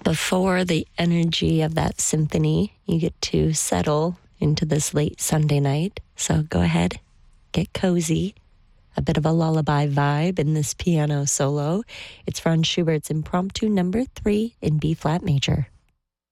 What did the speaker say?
Before the energy of that symphony, you get to settle into this late Sunday night. So go ahead, get cozy. A bit of a lullaby vibe in this piano solo. It's Franz Schubert's Impromptu number 3 in B-flat major.